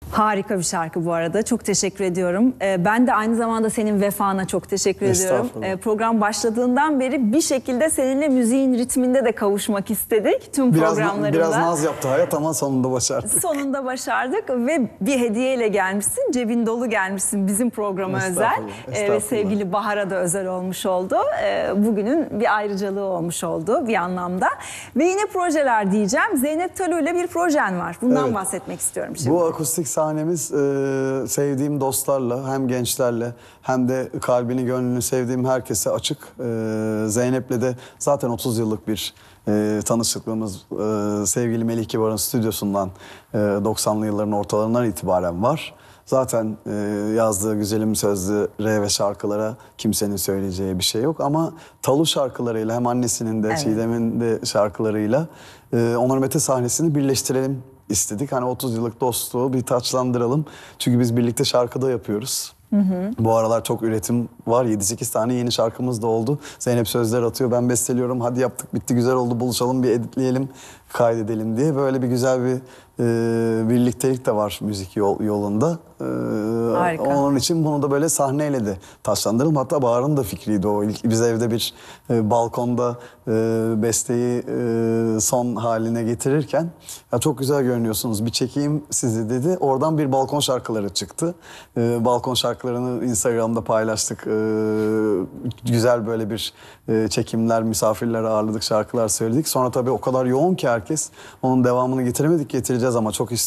Harika bir şarkı bu arada. Çok teşekkür ediyorum. Ben de aynı zamanda senin vefana çok teşekkür ediyorum. Program başladığından beri bir şekilde seninle müziğin ritminde de kavuşmak istedik. Tüm programlarında. Biraz naz yaptı hayat ama sonunda başardık. Sonunda başardık ve bir hediyeyle gelmişsin. Cebin dolu gelmişsin bizim programa özel. Ve sevgili Bahar'a da özel olmuş oldu. Bugünün bir ayrıcalığı olmuş oldu bir anlamda. Ve yine projeler diyeceğim. Zeynep Talou ile bir projen var. Bundan bahsetmek istiyorum şimdi. Bu akustik sahnemiz sevdiğim dostlarla, hem gençlerle hem de kalbini gönlünü sevdiğim herkese açık. Zeynep'le de zaten 30 yıllık bir tanışıklığımız sevgili Melih Kibar'ın stüdyosundan 90'lı yılların ortalarından itibaren var. Zaten yazdığı güzelim sözlü re ve şarkılara kimsenin söyleyeceği bir şey yok. Ama Talou şarkılarıyla hem annesinin de Çiğdem'in de şarkılarıyla Onur Mete sahnesini birleştirelim istedik. Hani 30 yıllık dostluğu bir taçlandıralım. Çünkü biz birlikte şarkıda yapıyoruz. Bu aralar çok üretim var. 7-8 tane yeni şarkımız da oldu. Zeynep sözler atıyor. Ben besteliyorum. Hadi yaptık bitti güzel oldu. Buluşalım bir editleyelim, kaydedelim diye. Böyle bir güzel bir birliktelik de var müzik yolunda. Harika. Onun için bunu da böyle sahneyle de taşlandıralım. Hatta Bahar'ın da fikriydi o. Biz evde bir balkonda besteyi son haline getirirken ya çok güzel görünüyorsunuz bir çekeyim sizi dedi. Oradan bir balkon şarkıları çıktı. Balkon şarkılarını Instagram'da paylaştık. Güzel böyle bir çekimler, misafirler ağırladık, şarkılar söyledik. Sonra tabii o kadar yoğun ki herkes onun devamını getiremedik, getireceğiz ama çok